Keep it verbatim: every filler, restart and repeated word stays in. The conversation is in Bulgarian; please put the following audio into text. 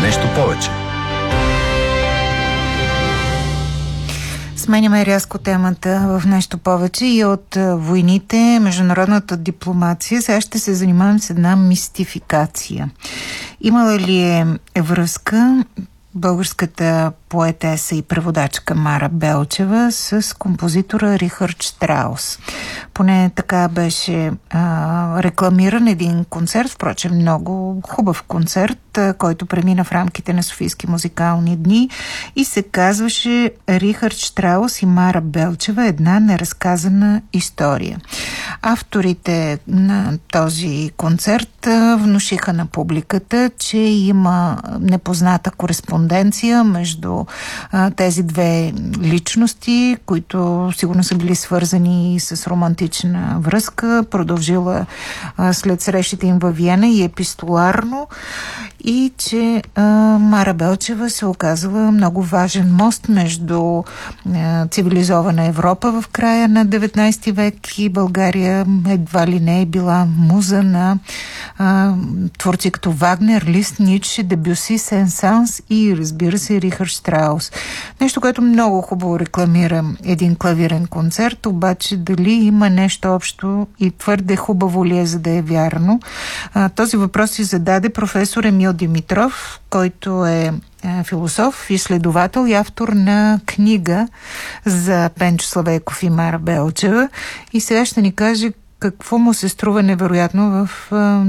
нещо повече. Сменяме рязко темата в нещо повече и от войните, международната дипломация. Сега ще се занимавам с една мистификация. Имала ли е връзка българската поетеса и преводачка Мара Белчева с композитора Рихард Штраус? Поне така беше а, рекламиран един концерт, впрочем много хубав концерт, а, който премина в рамките на Софийски музикални дни и се казваше Рихард Штраус и Мара Белчева, една неразказана история. Авторите на този концерт а, внушиха на публиката, че има непозната кореспонденция между а, тези две личности, които сигурно са били свързани с романтична връзка, продължила а, след срещите им във Виена и епистоларно, и че а, Мара Белчева се оказала много важен мост между а, цивилизована Европа в края на деветнайсети век и България едва ли не е била муза на а, творци като Вагнер, Лист, Ницше, Дебюси, Сен-Санс и разбира се Рихард Штраус. Нещо, което много хубаво рекламира един клавирен концерт, обаче дали има нещо общо и твърде хубаво ли е, за да е вярно? А, този въпрос си зададе професор Емил Димитров, който е философ, изследовател и автор на книга за Пенчо Славейков и Мара Белчева. И сега ще ни каже какво му се струва невероятно в